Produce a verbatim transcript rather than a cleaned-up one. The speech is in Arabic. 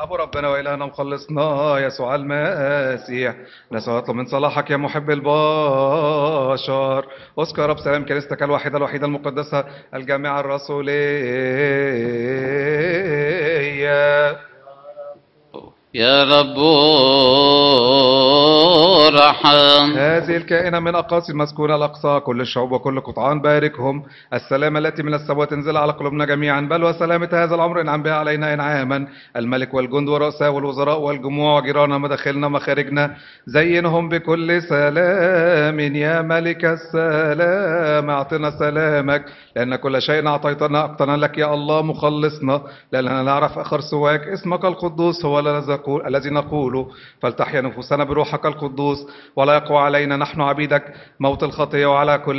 أبو ربنا وإلهنا مخلصنا يسوع المسيح، نسأل أطلب من صلاحك يا محب البشر. اذكر رب سلام كنيستك الواحدة الوحيدة المقدسة الجامعة الرسولية. يا رب ارحم. هذه الكائنة من أقاصي المسكونة الأقصى كل الشعوب وكل قطعان باركهم. السلامة التي من السماء تنزل على قلوبنا جميعا، بل وسلامة هذا العمر انعم بها علينا إنعاما. الملك والجند ورؤساء والوزراء والجموع وجيراننا مداخلنا مخارجنا، زينهم بكل سلام. يا ملك السلام اعطنا سلامك، لأن كل شيء أعطيتنا أقتنا لك يا الله مخلصنا، لأننا نعرف آخر سواك. اسمك القدوس هو الذي نقوله، فلتحيا نفوسنا بروحك القدوس، ولا يقوى علينا نحن عبيدك موت الخطية، وعلى كل